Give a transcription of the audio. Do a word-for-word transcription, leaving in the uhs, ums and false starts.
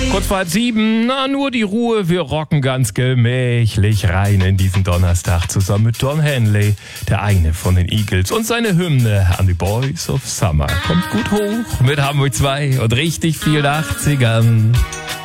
Kurz vor halb sieben, na nur die Ruhe, wir rocken ganz gemächlich rein in diesen Donnerstag zusammen mit Don Henley, der eine von den Eagles und seine Hymne an die Boys of Summer. Kommt gut hoch mit Hamburg zwei und richtig vielen achtzigern.